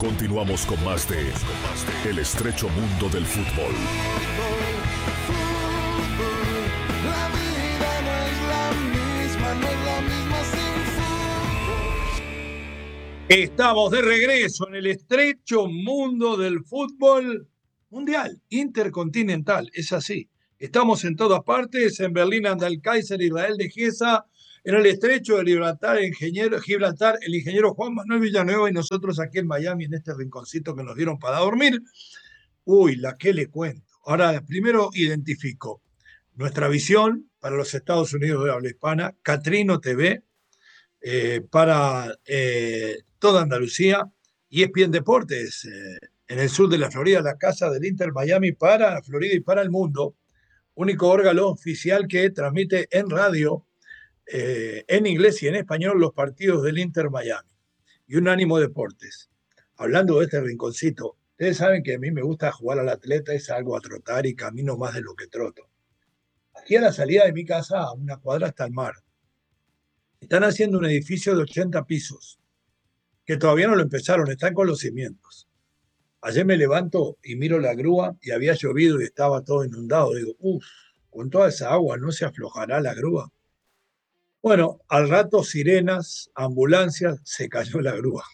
Continuamos con más de El estrecho mundo del fútbol. La vida no es la misma sin fútbol. Estamos de regreso en el estrecho mundo del fútbol mundial, intercontinental, es así. Estamos en todas partes, en Berlín, Andalkaiser, Israel de Giesa, en el estrecho de Gibraltar, el ingeniero Juan Manuel Villanueva y nosotros aquí en Miami, en este rinconcito que nos dieron para dormir. Uy, la que le cuento. Ahora, primero identifico nuestra visión para los Estados Unidos de habla hispana, Catrino TV, para toda Andalucía, y ESPN Deportes, en el sur de la Florida, la casa del Inter Miami para Florida y para el mundo, único órgano oficial que transmite en radio, en inglés y en español, los partidos del Inter Miami. Y Unánimo Deportes. Hablando de este rinconcito, ustedes saben que a mí me gusta jugar al atleta, es algo a trotar y camino más de lo que troto. Aquí a la salida de mi casa, a una cuadra, está el mar. Están haciendo un edificio de 80 pisos, que todavía no lo empezaron, están con los cimientos. Ayer me levanto y miro la grúa y había llovido y estaba todo inundado. Digo, con toda esa agua no se aflojará la grúa. Bueno, al rato sirenas, ambulancias, se cayó la grúa.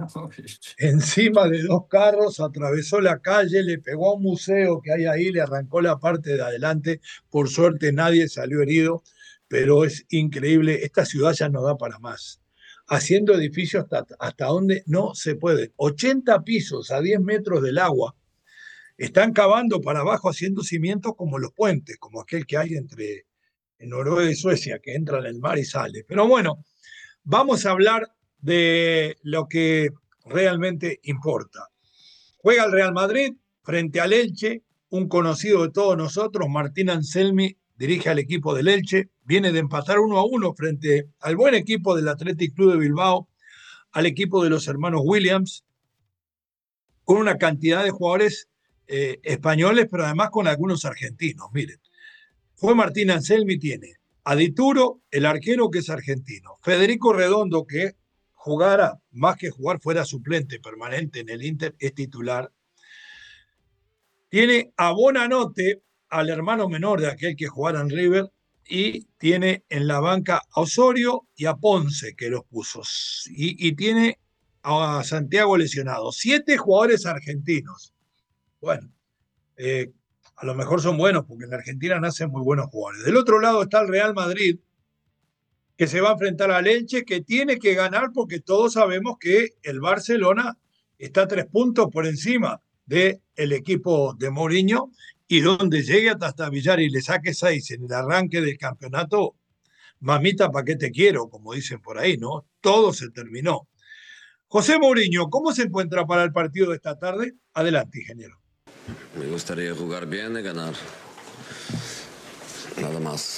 Encima de 2 carros, atravesó la calle, le pegó a un museo que hay ahí, le arrancó la parte de adelante. Por suerte nadie salió herido, pero es increíble. Esta ciudad ya no da para más. Haciendo edificios hasta donde no se puede. 80 pisos a 10 metros del agua. Están cavando para abajo, haciendo cimientos como los puentes, como aquel que hay entre Noruega y Suecia, que entra en el mar y sale. Pero bueno, vamos a hablar de lo que realmente importa. Juega el Real Madrid frente al Elche, un conocido de todos nosotros, Martín Anselmi, dirige al equipo del Elche, viene de empatar 1-1 frente al buen equipo del Athletic Club de Bilbao, al equipo de los hermanos Williams, con una cantidad de jugadores españoles, pero además con algunos argentinos. Miren, fue Martín Anselmi, tiene a Dituro, el arquero, que es argentino, Federico Redondo, que jugara, más que jugar, fuera suplente permanente en el Inter, es titular. Tiene a Bonanote, al hermano menor de aquel que jugara en River, y tiene en la banca a Osorio y a Ponce, que los puso. Y tiene a Santiago lesionado. 7 jugadores argentinos. Bueno, a lo mejor son buenos, porque en la Argentina nacen muy buenos jugadores. Del otro lado está el Real Madrid, que se va a enfrentar al Elche, que tiene que ganar porque todos sabemos que el Barcelona está 3 puntos por encima del equipo de Mourinho, y donde llegue hasta Villar y le saque 6 en el arranque del campeonato, mamita, ¿para qué te quiero? Como dicen por ahí, ¿no? Todo se terminó. José Mourinho, ¿cómo se encuentra para el partido de esta tarde? Adelante, ingeniero. Me gustaría jugar bien y ganar. Nada más.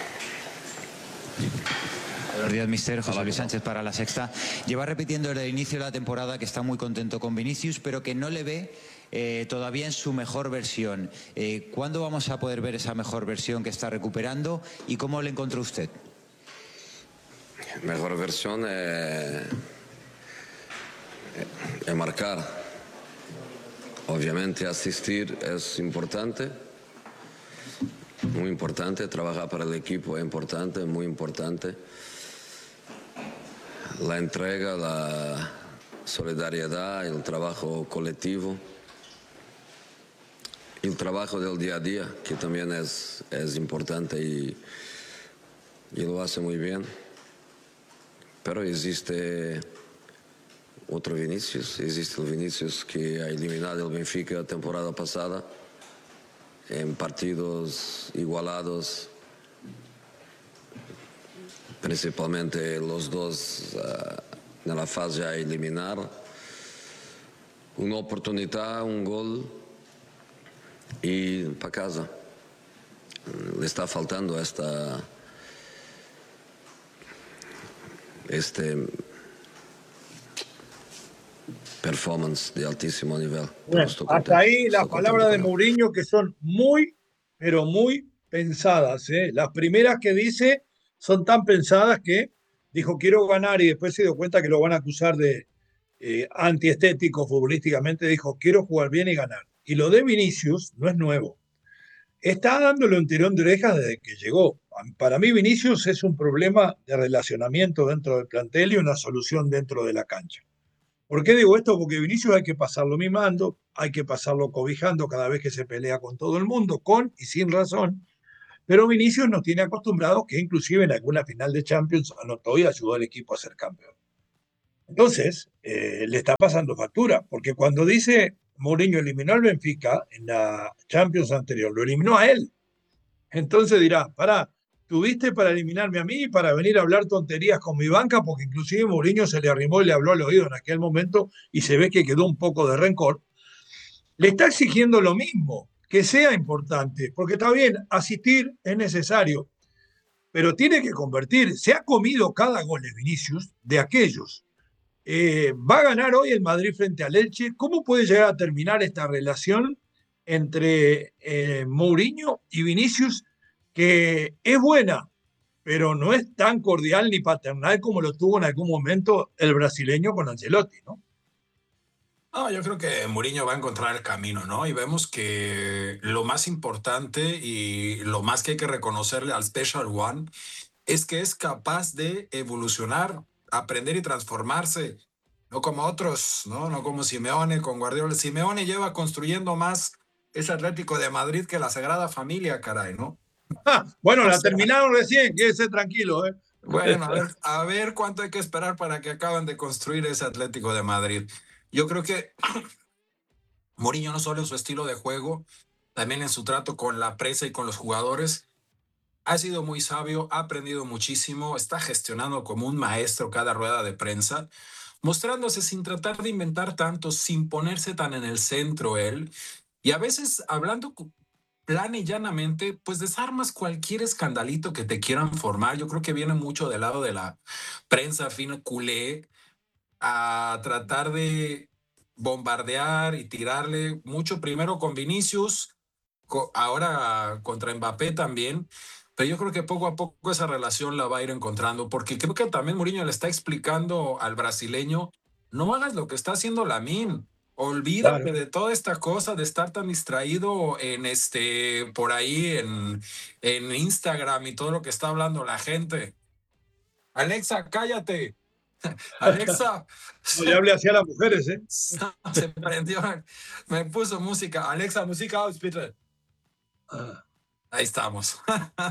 Buenos días, mister. José Luis Sánchez para La Sexta. Lleva repitiendo desde el inicio de la temporada que está muy contento con Vinicius, pero que no le ve todavía en su mejor versión. ¿Cuándo vamos a poder ver esa mejor versión que está recuperando y cómo le encontró usted? Mejor versión es marcar. Obviamente asistir es importante, muy importante. Trabajar para el equipo es importante, muy importante. La entrega, la solidaridad, el trabajo colectivo, el trabajo del día a día, que también es importante y lo hace muy bien. Pero existe otro Vinicius, existe el Vinicius que ha eliminado el Benfica la temporada pasada en partidos igualados, principalmente los dos en la fase a eliminar. Una oportunidad, un gol y para casa. Le está faltando performance de altísimo nivel. Bueno, hasta ahí las palabras de Mourinho, que son muy, pero muy pensadas. Las primeras que dice son tan pensadas que dijo quiero ganar, y después se dio cuenta que lo van a acusar de antiestético futbolísticamente, dijo, quiero jugar bien y ganar. Y lo de Vinicius no es nuevo. Está dándole un tirón de orejas desde que llegó. Para mí Vinicius es un problema de relacionamiento dentro del plantel y una solución dentro de la cancha. ¿Por qué digo esto? Porque Vinicius hay que pasarlo mimando, hay que pasarlo cobijando cada vez que se pelea con todo el mundo, con y sin razón. Pero Vinicius nos tiene acostumbrados que inclusive en alguna final de Champions anotó y ayudó al equipo a ser campeón. Entonces, le está pasando factura, porque cuando dice Mourinho eliminó al Benfica en la Champions anterior, lo eliminó a él. Entonces dirá, pará, tuviste para eliminarme a mí y para venir a hablar tonterías con mi banca, porque inclusive Mourinho se le arrimó y le habló al oído en aquel momento y se ve que quedó un poco de rencor. Le está exigiendo lo mismo, que sea importante, porque está bien, asistir es necesario, pero tiene que convertir. Se ha comido cada gol de Vinicius de aquellos. Va a ganar hoy el Madrid frente al Elche. ¿Cómo puede llegar a terminar esta relación entre Mourinho y Vinicius, que es buena, pero no es tan cordial ni paternal como lo tuvo en algún momento el brasileño con Ancelotti, ¿no? No, yo creo que Mourinho va a encontrar el camino, ¿no? Y vemos que lo más importante y lo más que hay que reconocerle al Special One es que es capaz de evolucionar, aprender y transformarse, no como otros, ¿no? No como Simeone con Guardiola. Simeone lleva construyendo más ese Atlético de Madrid que la Sagrada Familia, caray, ¿no? Bueno, O la sea, terminaron recién, quédese tranquilo, ¿eh? bueno, a ver cuánto hay que esperar para que acaben de construir ese Atlético de Madrid. Yo creo que Mourinho no solo en su estilo de juego, también en su trato con la prensa y con los jugadores, ha sido muy sabio, ha aprendido muchísimo, está gestionando como un maestro cada rueda de prensa, mostrándose sin tratar de inventar tanto, sin ponerse tan en el centro él, y a veces hablando plana y llanamente, pues desarmas cualquier escandalito que te quieran formar. Yo creo que viene mucho del lado de la prensa fina culé a tratar de bombardear y tirarle mucho primero con Vinicius, ahora contra Mbappé también, pero yo creo que poco a poco esa relación la va a ir encontrando, porque creo que también Mourinho le está explicando al brasileño, no hagas lo que está haciendo Lamine, olvídate Claro. de toda esta cosa de estar tan distraído en por ahí en Instagram y todo lo que está hablando la gente. Alexa, cállate. Alexa, No le hable así a las mujeres, ¿eh? se prendió, me puso música. Alexa, música aus, bitte. Ahí estamos.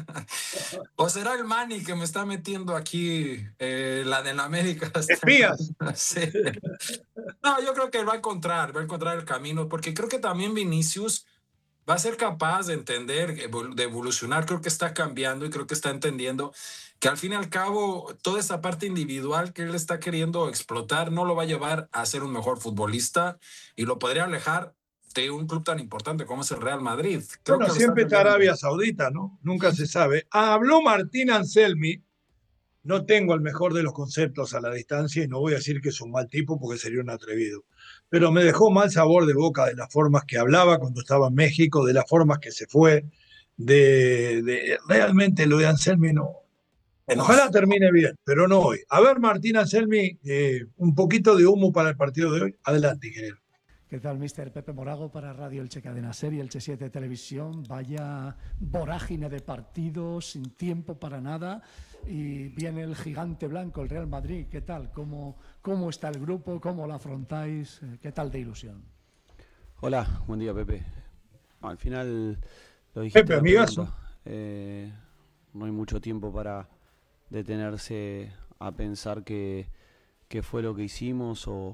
O será el Manny que me está metiendo aquí la de la América. Espías. Sí. No, yo creo que va a encontrar el camino, porque creo que también Vinicius va a ser capaz de entender, de evolucionar. Creo que está cambiando y creo que está entendiendo que al fin y al cabo toda esa parte individual que él está queriendo explotar no lo va a llevar a ser un mejor futbolista y lo podría alejar de un club tan importante como es el Real Madrid. Creo Bueno, que lo está siempre está entendiendo. Arabia Saudita, ¿no? Nunca se sabe. Habló Martín Anselmi. No tengo el mejor de los conceptos a la distancia y no voy a decir que es un mal tipo porque sería un atrevido. Pero me dejó mal sabor de boca de las formas que hablaba cuando estaba en México, de las formas que se fue, realmente lo de Anselmi no. Ojalá termine bien, pero no hoy. A ver, Martín Anselmi, un poquito de humo para el partido de hoy. Adelante, ingeniero. ¿Qué tal, mister? Pepe Morago para Radio Elche Cadena Ser y Elche 7 Televisión. Vaya vorágine de partidos, sin tiempo para nada. Y viene el gigante blanco, el Real Madrid. ¿Qué tal? ¿Cómo está el grupo? ¿Cómo lo afrontáis? ¿Qué tal de ilusión? Hola, buen día, Pepe. Al final lo dijiste. Pepe, amigazo. No hay mucho tiempo para detenerse a pensar qué fue lo que hicimos o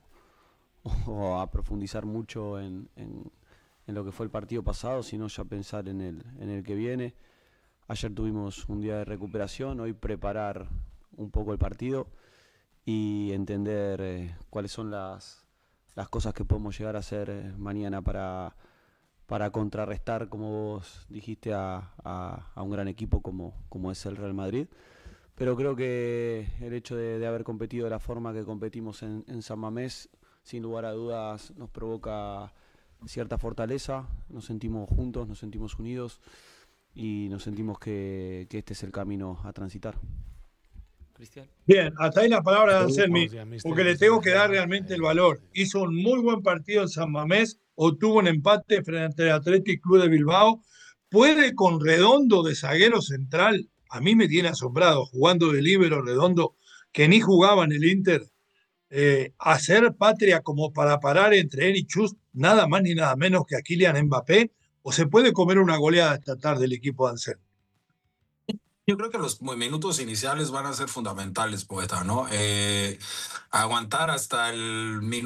a profundizar mucho en lo que fue el partido pasado, sino ya pensar en el que viene. Ayer tuvimos un día de recuperación, hoy preparar un poco el partido y entender cuáles son las cosas que podemos llegar a hacer mañana para contrarrestar, como vos dijiste, a un gran equipo como es el Real Madrid. Pero creo que el hecho de haber competido de la forma que competimos en San Mamés, sin lugar a dudas nos provoca cierta fortaleza, nos sentimos juntos, nos sentimos unidos y nos sentimos que este es el camino a transitar. Cristian. Bien, hasta ahí la palabra de Anselmi, porque le tengo que dar realmente el valor. Hizo un muy buen partido en San Mamés, obtuvo un empate frente al Athletic Club de Bilbao. Puede con Redondo de zaguero central, a mí me tiene asombrado, jugando de líbero Redondo, que ni jugaba en el Inter, hacer patria como para parar entre él y Chus, nada más ni nada menos que a Kylian Mbappé, o se puede comer una goleada esta tarde el equipo de Anselmi. Yo creo que los minutos iniciales van a ser fundamentales, Poeta, ¿no? Aguantar hasta el minuto